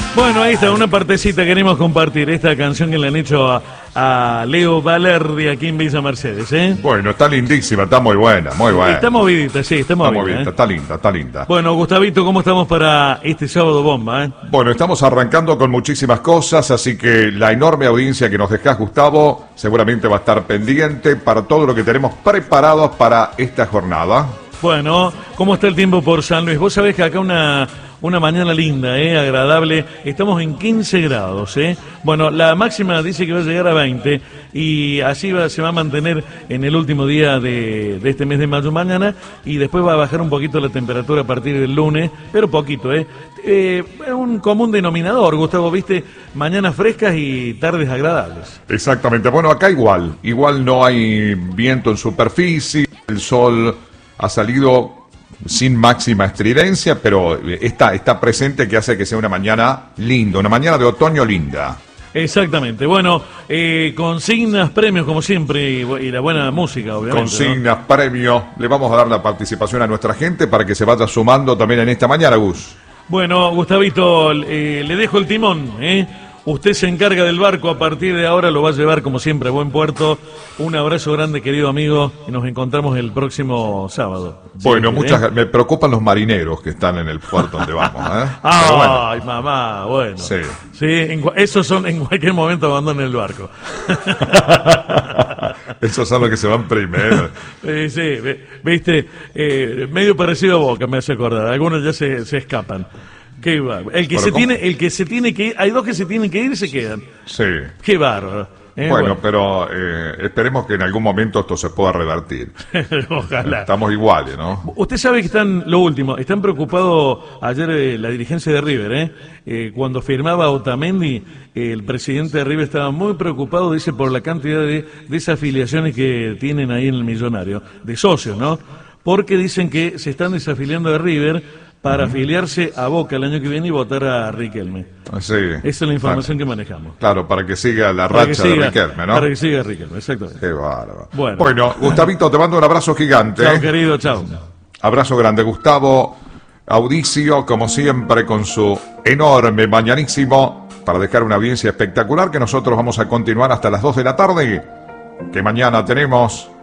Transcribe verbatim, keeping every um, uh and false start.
Bueno, ahí está, una partecita que queremos compartir, esta canción que le han hecho a, a Leo Valerdi aquí en Villa Mercedes, ¿eh? Bueno, está lindísima, está muy buena, muy buena. Está movidita, sí, está movida. Está movidita, ¿eh? está linda, está linda. Bueno, Gustavito, ¿cómo estamos para este sábado bomba, eh? Bueno, estamos arrancando con muchísimas cosas, así que la enorme audiencia que nos dejás, Gustavo, seguramente va a estar pendiente para todo lo que tenemos preparados para esta jornada. Bueno, ¿cómo está el tiempo por San Luis? Vos sabés que acá una... Una mañana linda, eh, agradable. Estamos en quince grados, eh. Bueno, la máxima dice que va a llegar a veinte y así va, se va a mantener en el último día de, de este mes de mayo mañana y después va a bajar un poquito la temperatura a partir del lunes, pero poquito, eh. eh un común denominador, Gustavo, viste, mañanas frescas y tardes agradables. Exactamente. Bueno, acá igual, igual no hay viento en superficie, el sol ha salido sin máxima estridencia, pero está, está presente, que hace que sea una mañana linda, una mañana de otoño linda. Exactamente. Bueno, eh, consignas, premios como siempre y, y la buena música, obviamente. Consignas, ¿no? premios. Le vamos a dar la participación a nuestra gente para que se vaya sumando también en esta mañana, Gus. Bueno, Gustavito, eh, le dejo el timón, ¿eh? Usted se encarga del barco, a partir de ahora lo va a llevar como siempre a buen puerto. Un abrazo grande, querido amigo, y nos encontramos el próximo sábado. Bueno, sí, muchas ¿eh? Me preocupan los marineros que están en el puerto donde vamos, ¿eh? Ay, bueno. mamá, bueno. Sí. Sí, en, esos son en cualquier momento abandonan el barco. Esos son los que se van primero. Eh, sí, viste, eh, medio parecido a Boca, me hace acordar. Algunos ya se, se escapan. Qué bárbaro. El que se tiene, el que se tiene que ir, hay dos que se tienen que ir y se quedan. Sí. Qué bárbaro. ¿eh? Bueno, bueno, pero eh, esperemos que en algún momento esto se pueda revertir. Ojalá. Estamos iguales, ¿no? Usted sabe que están, lo último, están preocupados ayer eh, la dirigencia de River, ¿eh? Eh, cuando firmaba Otamendi, eh, el presidente de River estaba muy preocupado, dice, por la cantidad de desafiliaciones que tienen ahí en el Millonario, de socios, ¿no? Porque dicen que se están desafiliando de River para afiliarse a Boca el año que viene y votar a Riquelme. Sí. Esa es la información claro. que manejamos. Claro, para que siga la Para racha siga, de Riquelme, ¿no? Para que siga Riquelme, exactamente. Qué bárbaro. Bueno. bueno, Gustavito, te mando un abrazo gigante. Chao, ¿eh? querido, chao. Abrazo grande, Gustavo Audicio, como siempre, con su enorme mañanísimo, para dejar una audiencia espectacular, que nosotros vamos a continuar hasta las dos de la tarde, que mañana tenemos